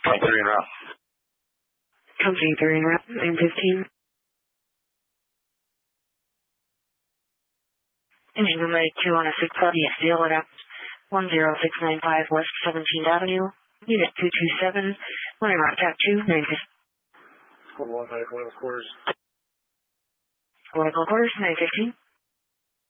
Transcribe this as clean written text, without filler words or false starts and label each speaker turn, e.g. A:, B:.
A: Code 3 en route.
B: Code 3 en route, 915. Engine room ready 2 on a 6 Club, yes, deal it up. 10695 West 17th Avenue, Unit 227, running route tap 2, 915.
C: Squad 1, 9 quarters.
B: Quarters, 915.